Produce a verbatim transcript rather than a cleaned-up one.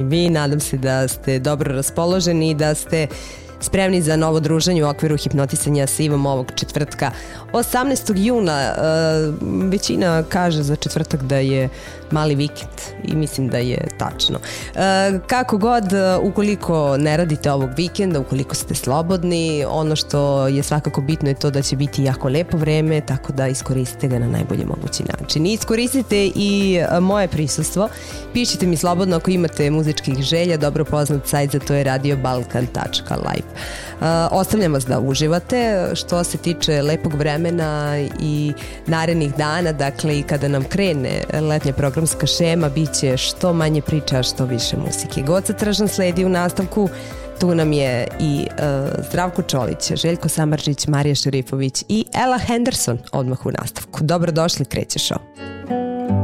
Vi, nadam se da ste dobro raspoloženi i da ste spremni za novo druženje u okviru hipnotisanja sa Ivom ovog četvrtka osamnaestog juna. Većina kaže za četvrtak da je mali vikend i mislim da je tačno. Kako god, ukoliko ne radite ovog vikenda, ukoliko ste slobodni, ono što je svakako bitno je to da će biti jako lepo vreme, tako da iskoristite ga na najbolji mogući način. I iskoristite i moje prisustvo. Pišite mi slobodno ako imate muzičkih želja, dobro poznat sajt za to je radio balkan tačka live. Ostavljam vas da uživate. Što se tiče lepog vremena i narednih dana, dakle i kada nam krene letnja programska šema, bit će što manje priča, što više muzike. Goca Tržan sledi u nastavku. Tu nam je i uh, Zdravko Čolić, Željko Samardžić, Marija Šerifović i Ella Henderson odmah u nastavku. Dobrodošli, kreće show.